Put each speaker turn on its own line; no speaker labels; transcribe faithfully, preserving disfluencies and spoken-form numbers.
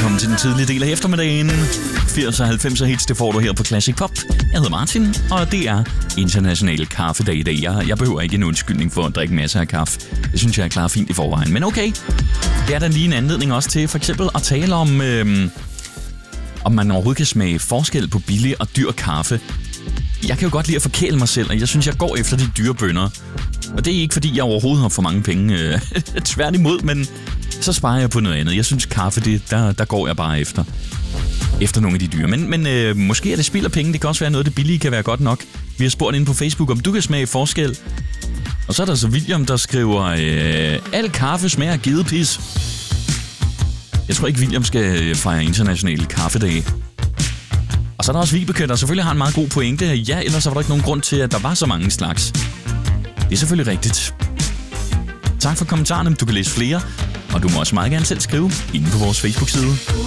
velkommen til den tidlige del af eftermiddagen. firs og halvfems hits, det får du her på Classic Pop. Jeg hedder Martin, og det er international kaffedag i dag. Jeg, jeg behøver ikke en undskyldning for at drikke masser af kaffe. Det synes jeg er klar fint i forvejen. Men okay, det er der lige en anledning også til for eksempel at tale om, øhm, om man overhovedet kan smage forskel på billig og dyr kaffe. Jeg kan jo godt lide at forkæle mig selv, og jeg synes, jeg går efter de dyre bønner. Og det er ikke, fordi jeg overhovedet har for mange penge. Tværtimod, men så sparer jeg på noget andet. Jeg synes, kaffe, det, der, der går jeg bare efter. Efter nogle af de dyre. Men, men øh, måske er det spild af penge. Det kan også være noget, det billige kan være godt nok. Vi har spurgt inde på Facebook, om du kan smage forskel. Og så er der så William, der skriver, øh, al kaffe smager af gedepis. Jeg tror ikke, William skal fejre international kaffedag. Og så er der også Vibeke, der selvfølgelig har en meget god pointe. Ja, ellers så var der ikke nogen grund til, at der var så mange slags. Det er selvfølgelig rigtigt. Tak for kommentarerne. Du kan læse flere, og du må også meget gerne selv skrive inde på vores Facebook-side.